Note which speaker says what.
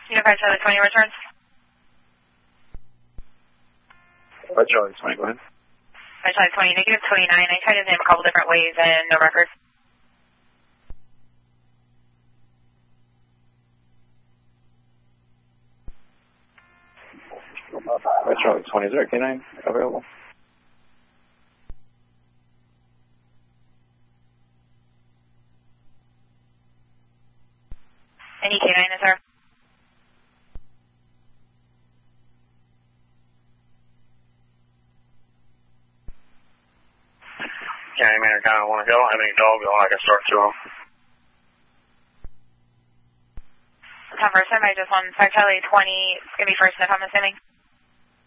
Speaker 1: Unified Charlie 20 returns.
Speaker 2: Unified Charlie 20, go ahead.
Speaker 1: Unified Charlie 20, negative 29. I tried his name a couple different ways and no record.
Speaker 2: Unified Charlie 20, is there a K9 available?
Speaker 1: Any K9 is there?
Speaker 3: County Manager, kind of want to go. I don't have any dogs on. I can start 2 of them.
Speaker 1: Time first, I just want Charlie 20. It's going to be first, if I'm assuming.